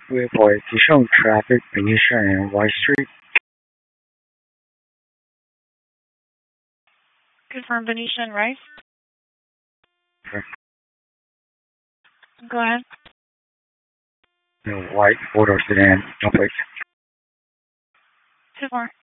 We avoid additional traffic Venetian and White Street. Confirm Venetian, right? Go ahead. The white four-door sedan, no plate. 2-4.